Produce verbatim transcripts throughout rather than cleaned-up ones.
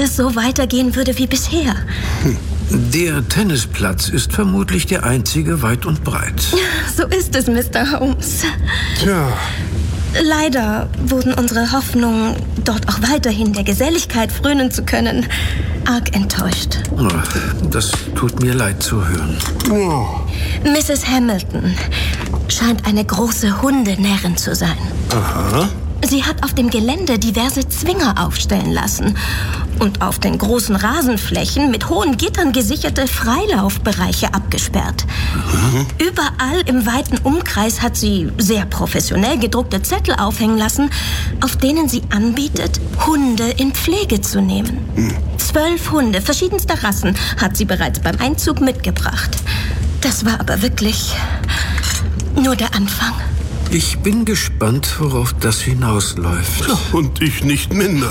alles so weitergehen würde wie bisher. Hm. Der Tennisplatz ist vermutlich der einzige weit und breit. So ist es, Mister Holmes. Tja. Leider wurden unsere Hoffnungen, dort auch weiterhin der Geselligkeit frönen zu können, arg enttäuscht. Das tut mir leid zu hören. Oh. Misses Hamilton scheint eine große Hundenärrin zu sein. Aha. Sie hat auf dem Gelände diverse Zwinger aufstellen lassen und auf den großen Rasenflächen mit hohen Gittern gesicherte Freilaufbereiche abgesperrt. Mhm. Überall im weiten Umkreis hat sie sehr professionell gedruckte Zettel aufhängen lassen, auf denen sie anbietet, Hunde in Pflege zu nehmen. Mhm. Zwölf Hunde verschiedenster Rassen hat sie bereits beim Einzug mitgebracht. Das war aber wirklich nur der Anfang. Ich bin gespannt, worauf das hinausläuft. Und ich nicht minder.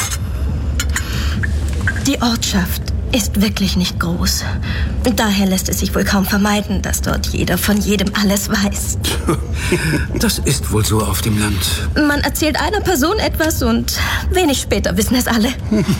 Die Ortschaft ist wirklich nicht groß. Daher lässt es sich wohl kaum vermeiden, dass dort jeder von jedem alles weiß. Das ist wohl so auf dem Land. Man erzählt einer Person etwas und wenig später wissen es alle.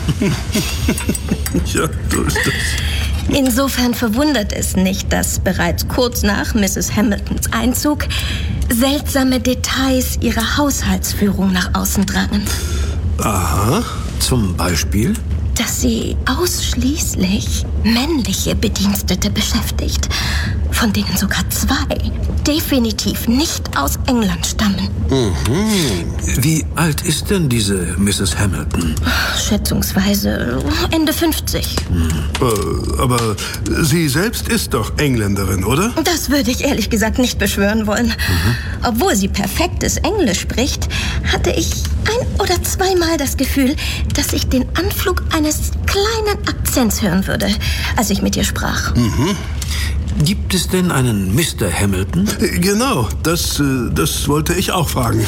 Ja, so ist das. Insofern verwundert es nicht, dass bereits kurz nach Misses Hamiltons Einzug seltsame Details ihrer Haushaltsführung nach außen drangen. Aha, zum Beispiel? Dass sie ausschließlich männliche Bedienstete beschäftigt, von denen sogar zwei definitiv nicht aus England stammen. Mhm. Wie alt ist denn diese Misses Hamilton? Schätzungsweise Ende fünfzig. Hm. Äh, aber sie selbst ist doch Engländerin, oder? Das würde ich ehrlich gesagt nicht beschwören wollen. Mhm. Obwohl sie perfektes Englisch spricht, hatte ich ein oder zweimal das Gefühl, dass ich den Anflug eines kleinen Akzents hören würde, als ich mit ihr sprach. Mhm. Gibt es denn einen Mister Hamilton? Genau, das, das wollte ich auch fragen.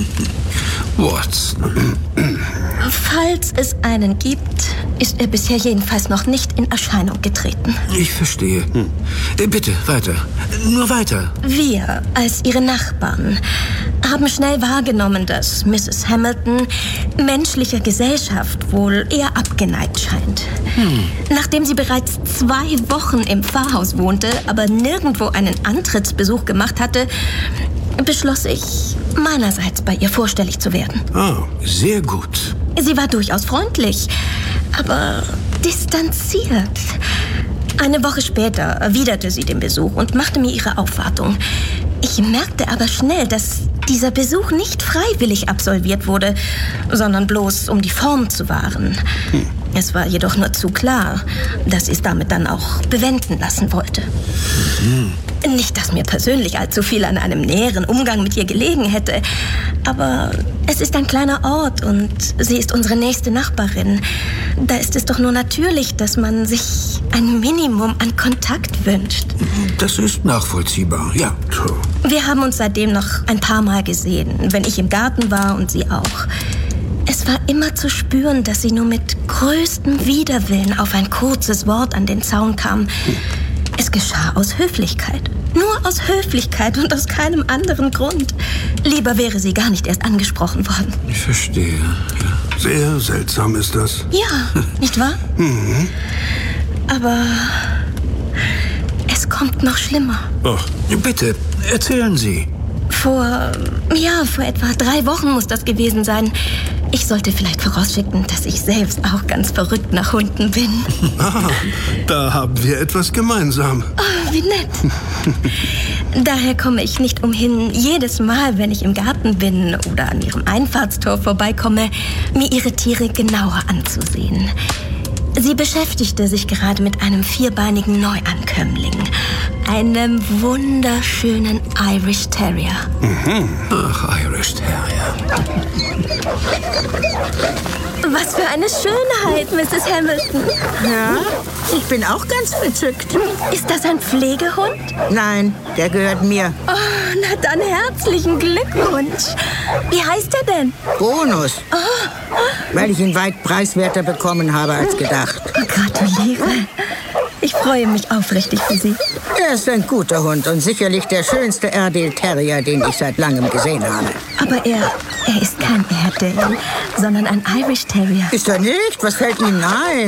Watson. Falls es einen gibt, ist er bisher jedenfalls noch nicht in Erscheinung getreten. Ich verstehe. Hm. Bitte, weiter. Nur weiter. Wir, als ihre Nachbarn, haben schnell wahrgenommen, dass Misses Hamilton menschlicher Gesellschaft wohl eher abgeneigt scheint. Hm. Nachdem sie bereits zwei Wochen im Pfarrhaus wohnte, aber nirgendwo einen Antrittsbesuch gemacht hatte, beschloss ich, meinerseits bei ihr vorstellig zu werden. Oh, sehr gut. Sie war durchaus freundlich, aber distanziert. Eine Woche später erwiderte sie den Besuch und machte mir ihre Aufwartung. Ich merkte aber schnell, dass dieser Besuch nicht freiwillig absolviert wurde, sondern bloß um die Form zu wahren. Hm. Es war jedoch nur zu klar, dass sie es damit dann auch bewenden lassen wollte. Mhm. Nicht, dass mir persönlich allzu viel an einem näheren Umgang mit ihr gelegen hätte, aber es ist ein kleiner Ort und sie ist unsere nächste Nachbarin. Da ist es doch nur natürlich, dass man sich ein Minimum an Kontakt wünscht. Das ist nachvollziehbar, ja. Wir haben uns seitdem noch ein paar Mal gesehen, wenn ich im Garten war und sie auch. Es war immer zu spüren, dass sie nur mit größtem Widerwillen auf ein kurzes Wort an den Zaun kam. Es geschah aus Höflichkeit. Nur aus Höflichkeit und aus keinem anderen Grund. Lieber wäre sie gar nicht erst angesprochen worden. Ich verstehe. Ja. Sehr seltsam ist das. Ja, nicht wahr? Mhm. Aber es kommt noch schlimmer. Ach, bitte, erzählen Sie. Vor, ja, vor etwa drei Wochen muss das gewesen sein. Ich sollte vielleicht vorausschicken, dass ich selbst auch ganz verrückt nach Hunden bin. Ah, da haben wir etwas gemeinsam. Oh, wie nett. Daher komme ich nicht umhin, jedes Mal, wenn ich im Garten bin oder an ihrem Einfahrtstor vorbeikomme, mir ihre Tiere genauer anzusehen. Sie beschäftigte sich gerade mit einem vierbeinigen Neuankömmling, einem wunderschönen Irish Terrier. Mhm. Ach, Irish Terrier. Was für eine Schönheit, Misses Hamilton. Ja, ich bin auch ganz verzückt. Ist das ein Pflegehund? Nein, der gehört mir. Oh, na dann herzlichen Glückwunsch. Wie heißt er denn? Bonus. Oh. Weil ich ihn weit preiswerter bekommen habe als gedacht. Oh, gratuliere. Ich freue mich aufrichtig für Sie. Er ist ein guter Hund und sicherlich der schönste Airedale Terrier, den ich seit langem gesehen habe. Aber er, er ist kein Airedale, sondern ein Irish Terrier. Ist er nicht? Was fällt Ihnen ein?